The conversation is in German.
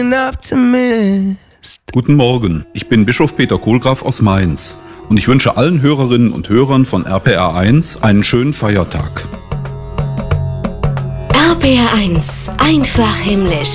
Guten Morgen, ich bin Bischof Peter Kohlgraf aus Mainz und ich wünsche allen Hörerinnen und Hörern von RPR1 einen schönen Feiertag. RPR1, einfach himmlisch.